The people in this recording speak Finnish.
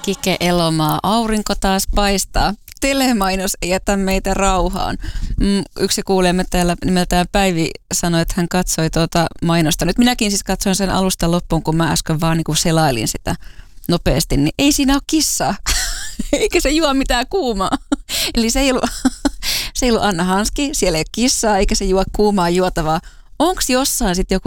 Kike Elomaa, aurinko taas paistaa. Telemainos ei jätä meitä rauhaan. Yksi kuulemme täällä nimeltään Päivi sanoi, että hän katsoi mainosta. Nyt minäkin siis katsoin sen alusta loppuun, kun mä äsken vaan niin kuin selailin sitä nopeasti, niin ei siinä ole kissaa. Eikä se juo mitään kuumaa. Eli se ei ollut Anna Hanski, siellä ei ole kissaa, eikä se juo kuumaa juotavaa. Onko jossain sitten joku